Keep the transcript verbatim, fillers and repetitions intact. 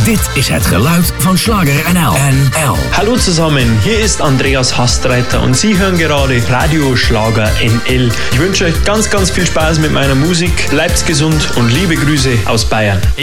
Dit is het geluid van Schlager N L. N L. Hallo zusammen, hier ist Andreas Hastreiter und Sie hören gerade Radio Schlager N L. Ich wünsche euch ganz, ganz viel Spaß mit meiner Musik. Bleibt gesund und liebe Grüße aus Bayern.